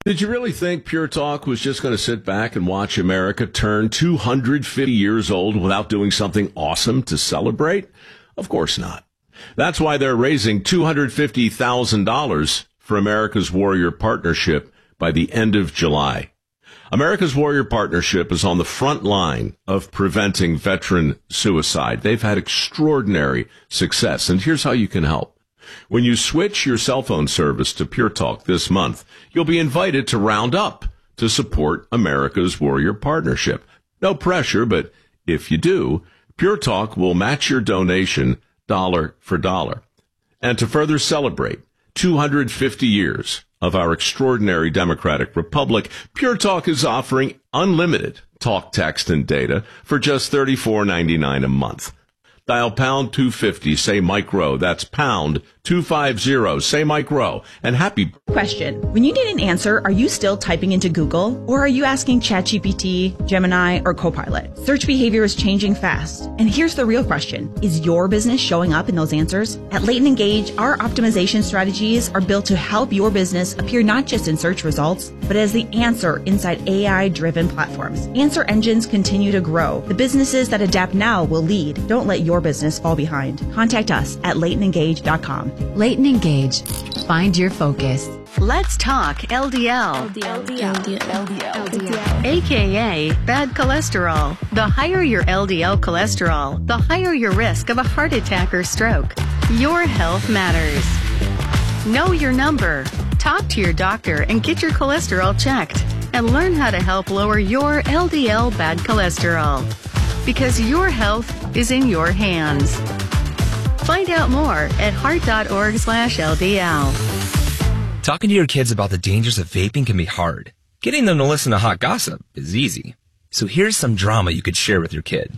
Did you really think Pure Talk was just going to sit back and watch America turn 250 years old without doing something awesome to celebrate? Of course not. That's why they're raising $250,000 for America's Warrior Partnership by the end of July. America's Warrior Partnership is on the front line of preventing veteran suicide. They've had extraordinary success, and here's how you can help. When you switch your cell phone service to Pure Talk this month, you'll be invited to round up to support America's Warrior Partnership. No pressure, but if you do, Pure Talk will match your donation dollar for dollar. And to further celebrate 250 years of our extraordinary democratic republic, Pure Talk is offering unlimited talk, text, and data for just $34.99 a month. Dial pound 250, say Mike Rowe. That's pound 250, say Mike Rowe. And happy question. When you need an answer, are you still typing into Google? Or are you asking ChatGPT, Gemini, or Copilot? Search behavior is changing fast. And here's the real question. Is your business showing up in those answers? At Leighton Engage, our optimization strategies are built to help your business appear not just in search results, but as the answer inside AI-driven platforms. Answer engines continue to grow. The businesses that adapt now will lead. Don't let your business fall behind. Contact us at LeightonEngage.com. Leighton Engage. Find your focus. Let's talk LDL. AKA bad cholesterol. The higher your LDL cholesterol, the higher your risk of a heart attack or stroke. Your health matters. Know your number. Talk to your doctor and get your cholesterol checked. And learn how to help lower your LDL bad cholesterol. Because your health is in your hands. Find out more at heart.org/LDL. Talking to your kids about the dangers of vaping can be hard. Getting them to listen to hot gossip is easy. So here's some drama you could share with your kid.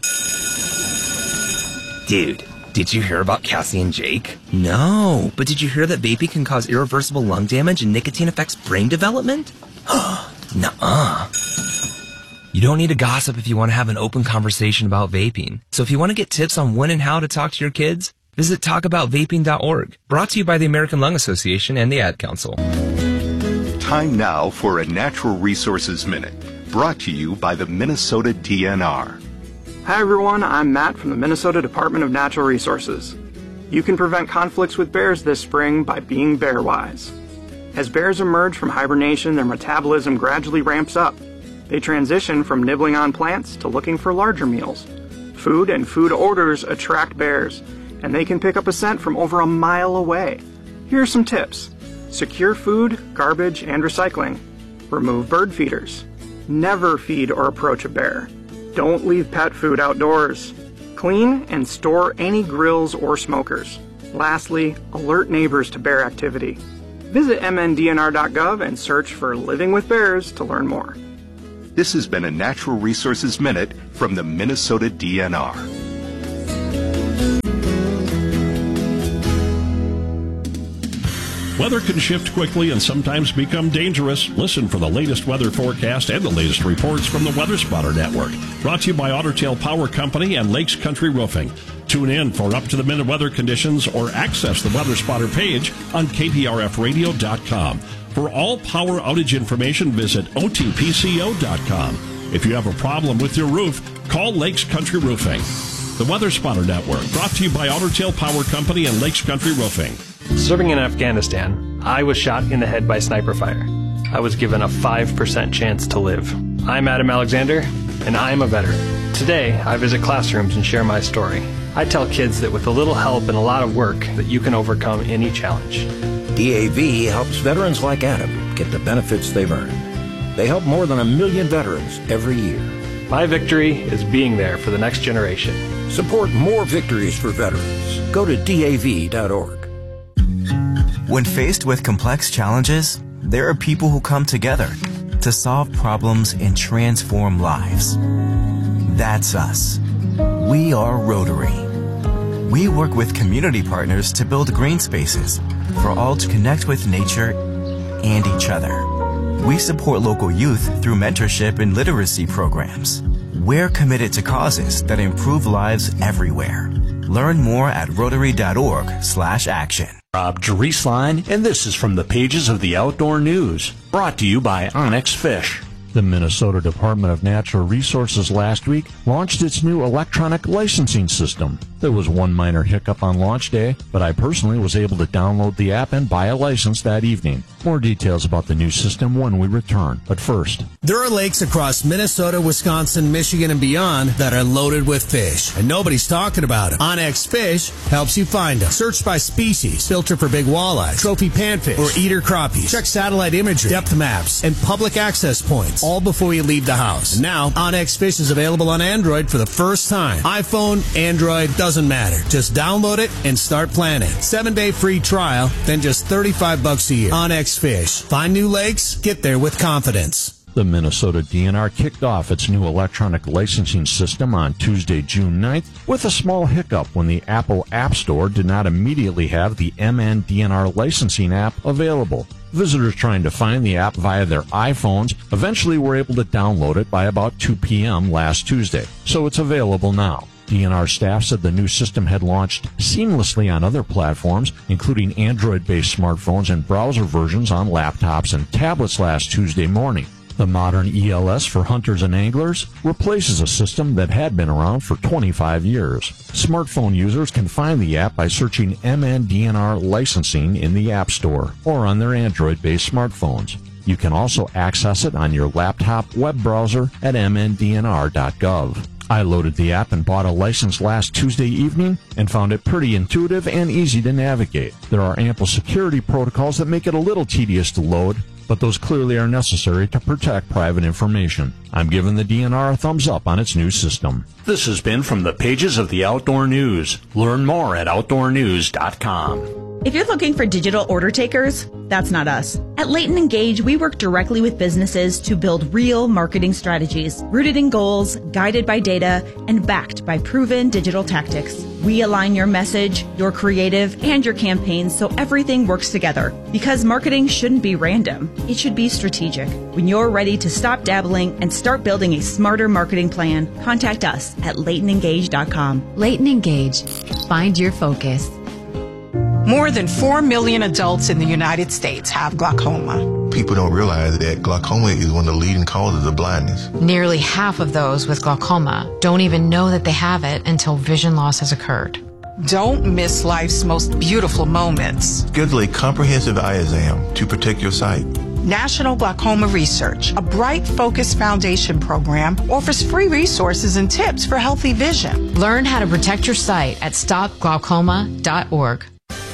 Dude, did you hear about Cassie and Jake? No, but did you hear that vaping can cause irreversible lung damage and nicotine affects brain development? Nuh-uh. You don't need to gossip if you want to have an open conversation about vaping. So if you want to get tips on when and how to talk to your kids, visit talkaboutvaping.org. Brought to you by the American Lung Association and the Ad Council. Time now for a Natural Resources Minute, brought to you by the Minnesota DNR. Hi everyone, I'm Matt from the Minnesota Department of Natural Resources. You can prevent conflicts with bears this spring by being bear-wise. As bears emerge from hibernation, their metabolism gradually ramps up. They transition from nibbling on plants to looking for larger meals. Food and food odors attract bears, and they can pick up a scent from over a mile away. Here are some tips. Secure food, garbage, and recycling. Remove bird feeders. Never feed or approach a bear. Don't leave pet food outdoors. Clean and store any grills or smokers. Lastly, alert neighbors to bear activity. Visit mndnr.gov and search for Living with Bears to learn more. This has been a Natural Resources Minute from the Minnesota DNR. Weather can shift quickly and sometimes become dangerous. Listen for the latest weather forecast and the latest reports from the Weather Spotter Network. Brought to you by Otter Tail Power Company and Lakes Country Roofing. Tune in for up-to-the-minute weather conditions or access the Weather Spotter page on KPRFradio.com. For all power outage information, visit otpco.com. If you have a problem with your roof, call Lakes Country Roofing. The Weather Spotter Network, brought to you by Otter Tail Power Company and Lakes Country Roofing. Serving in Afghanistan, I was shot in the head by sniper fire. I was given a 5% chance to live. I'm Adam Alexander, and I'm a veteran. Today, I visit classrooms and share my story. I tell kids that with a little help and a lot of work, that you can overcome any challenge. DAV helps veterans like Adam get the benefits they've earned. They help more than 1 million veterans every year. My victory is being there for the next generation. Support more victories for veterans. Go to DAV.org. When faced with complex challenges, there are people who come together to solve problems and transform lives. That's us. We are Rotary. We work with community partners to build green spaces for all to connect with nature and each other. We support local youth through mentorship and literacy programs. We're committed to causes that improve lives everywhere. Learn more at Rotary.org/action. Rob Drieslein, and this is from the pages of the Outdoor News, brought to you by Onyx Fish. The Minnesota Department of Natural Resources last week launched its new electronic licensing system. There was one minor hiccup on launch day, but I personally was able to download the app and buy a license that evening. More details about the new system when we return. But first, there are lakes across Minnesota, Wisconsin, Michigan, and beyond that are loaded with fish, and nobody's talking about them. Onyx Fish helps you find them. Search by species, filter for big walleye, trophy panfish, or eater crappies. Check satellite imagery, depth maps, and public access points, all before you leave the house. And now, Onyx Fish is available on Android for the first time. iPhone, Android, doesn't matter. Just download it and start planning. 7-day free trial, then just $35 a year. Onyx Fish. Find new lakes, get there with confidence. The Minnesota DNR kicked off its new electronic licensing system on Tuesday, June 9th, with a small hiccup when the Apple App Store did not immediately have the MN-DNR licensing app available. Visitors trying to find the app via their iPhones eventually were able to download it by about 2 p.m. last Tuesday, so it's available now. DNR staff said the new system had launched seamlessly on other platforms, including Android-based smartphones and browser versions on laptops and tablets last Tuesday morning. The modern ELS for hunters and anglers replaces a system that had been around for 25 years. Smartphone users can find the app by searching MN-DNR licensing in the App Store or on their Android-based smartphones. You can also access it on your laptop web browser at mndnr.gov. I loaded the app and bought a license last Tuesday evening and found it pretty intuitive and easy to navigate. There are ample security protocols that make it a little tedious to load, but those clearly are necessary to protect private information. I'm giving the DNR a thumbs up on its new system. This has been from the pages of the Outdoor News. Learn more at outdoornews.com. If you're looking for digital order takers, that's not us. At Leighton Engage, we work directly with businesses to build real marketing strategies, rooted in goals, guided by data, and backed by proven digital tactics. We align your message, your creative, and your campaigns so everything works together. Because marketing shouldn't be random, it should be strategic. When you're ready to stop dabbling and start building a smarter marketing plan, contact us at LeightonEngage.com. Leighton Engage. Find your focus. More than 4 million adults in the United States have glaucoma. People don't realize that glaucoma is one of the leading causes of blindness. Nearly half of those with glaucoma don't even know that they have it until vision loss has occurred. Don't miss life's most beautiful moments. Schedule a comprehensive eye exam to protect your sight. National Glaucoma Research, a Bright Focus Foundation program, offers free resources and tips for healthy vision. Learn how to protect your sight at stopglaucoma.org.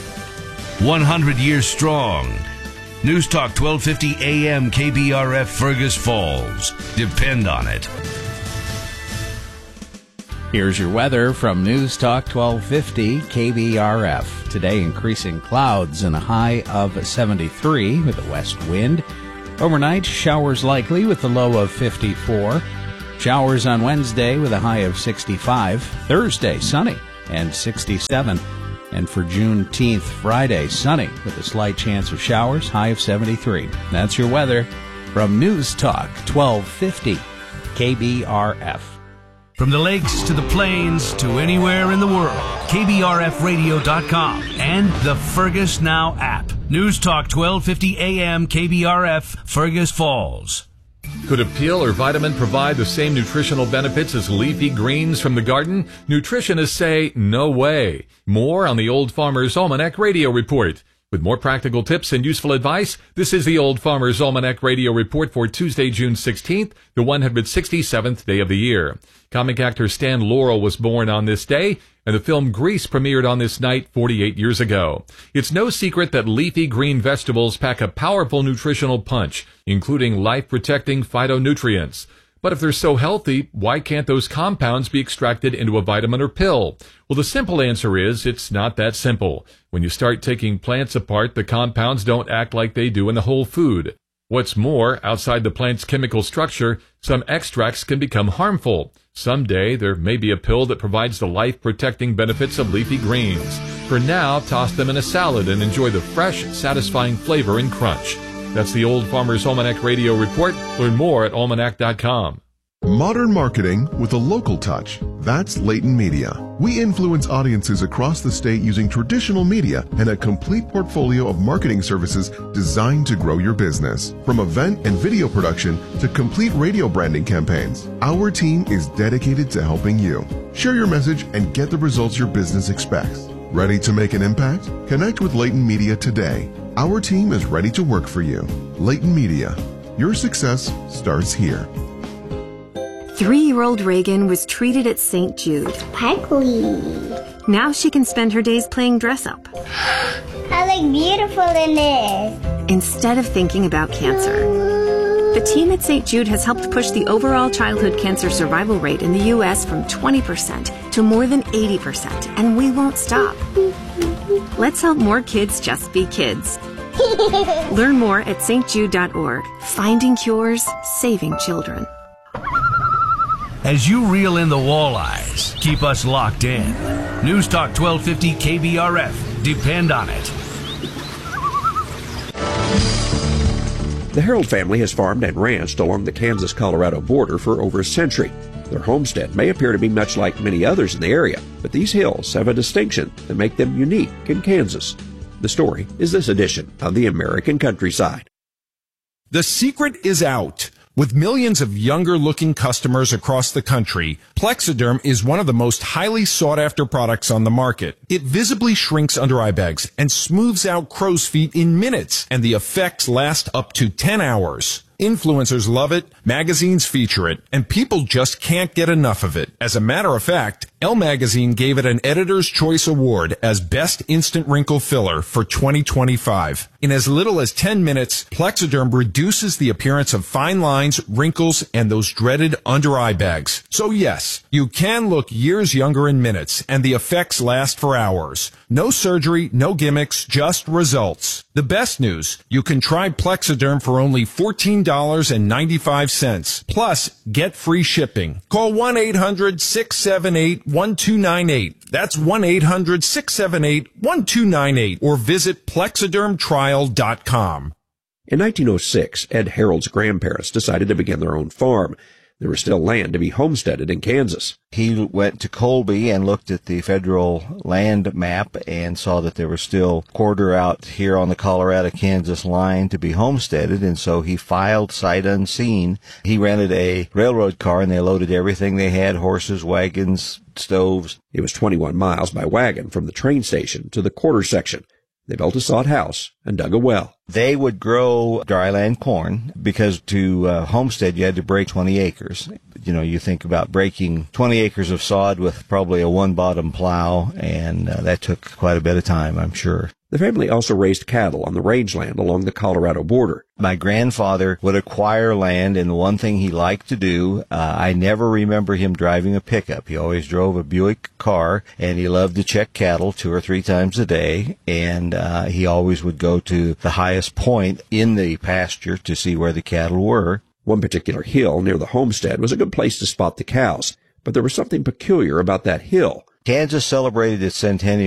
100 years strong. News Talk 1250 AM KBRF Fergus Falls. Depend on it. Here's your weather from News Talk 1250 KBRF. Today, increasing clouds and a high of 73 with a west wind. Overnight, showers likely with a low of 54. Showers on Wednesday with a high of 65. Thursday, sunny and 67. And for Juneteenth, Friday, sunny with a slight chance of showers, high of 73. That's your weather from News Talk 1250 KBRF. From the lakes to the plains to anywhere in the world, KBRFradio.com and the Fergus Now app. News Talk 1250 AM KBRF, Fergus Falls. Could a pill or vitamin provide the same nutritional benefits as leafy greens from the garden? Nutritionists say no way. More on the Old Farmer's Almanac Radio Report. With more practical tips and useful advice, this is the Old Farmer's Almanac Radio Report for Tuesday, June 16th, the 167th day of the year. Comic actor Stan Laurel was born on this day, and the film Grease premiered on this night 48 years ago. It's no secret that leafy green vegetables pack a powerful nutritional punch, including life-protecting phytonutrients. But if they're so healthy, why can't those compounds be extracted into a vitamin or pill? Well, the simple answer is it's not that simple. When you start taking plants apart, the compounds don't act like they do in the whole food. What's more, outside the plant's chemical structure, some extracts can become harmful. Someday, there may be a pill that provides the life-protecting benefits of leafy greens. For now, toss them in a salad and enjoy the fresh, satisfying flavor and crunch. That's the Old Farmer's Almanac Radio Report. Learn more at almanac.com. Modern marketing with a local touch. That's Leighton Media. We influence audiences across the state using traditional media and a complete portfolio of marketing services designed to grow your business. From event and video production to complete radio branding campaigns, our team is dedicated to helping you. Share your message and get the results your business expects. Ready to make an impact? Connect with Leighton Media today. Our team is ready to work for you. Leighton Media. Your success starts here. 3-year-old Reagan was treated at St. Jude. Sparkly. Now she can spend her days playing dress-up. I look beautiful in this. Instead of thinking about cancer. The team at St. Jude has helped push the overall childhood cancer survival rate in the U.S. from 20% to more than 80%, and we won't stop. Let's help more kids just be kids. Learn more at stjude.org. Finding cures, saving children. As you reel in the walleyes, keep us locked in. News Talk 1250 KBRF. Depend on it. The Harold family has farmed and ranched along the Kansas-Colorado border for over a century. Their homestead may appear to be much like many others in the area, but these hills have a distinction that make them unique in Kansas. The story is this edition of the American Countryside. The secret is out. With millions of younger-looking customers across the country, Plexiderm is one of the most highly sought-after products on the market. It visibly shrinks under-eye bags and smooths out crow's feet in minutes, and the effects last up to 10 hours. Influencers love it, magazines feature it, and people just can't get enough of it. As a matter of fact, Elle Magazine gave it an Editor's Choice Award as Best Instant Wrinkle Filler for 2025. In as little as 10 minutes, Plexiderm reduces the appearance of fine lines, wrinkles, and those dreaded under-eye bags. So yes, you can look years younger in minutes, and the effects last for hours. No surgery, no gimmicks, just results. The best news, you can try Plexiderm for only $14.95. Plus, get free shipping. Call 1-800-678-1298. That's 1-800-678-1298. Or visit plexidermtrial.com. In 1906, Ed Harold's grandparents decided to begin their own farm. There was still land to be homesteaded in Kansas. He went to Colby and looked at the federal land map and saw that there was still quarter out here on the Colorado-Kansas line to be homesteaded, and so he filed sight unseen. He rented a railroad car, and they loaded everything they had, horses, wagons, stoves. It was 21 miles by wagon from the train station to the quarter section. They built a sod house and dug a well. They would grow dryland corn because to homestead you had to break 20 acres. You know, you think about breaking 20 acres of sod with probably a one-bottom plow, and that took quite a bit of time, I'm sure. The family also raised cattle on the rangeland along the Colorado border. My grandfather would acquire land, and the one thing he liked to do, I never remember him driving a pickup. He always drove a Buick car, and he loved to check cattle 2 or 3 times a day, and he always would go to the highest point in the pasture to see where the cattle were. One particular hill near the homestead was a good place to spot the cows, but there was something peculiar about that hill. Kansas celebrated its centennial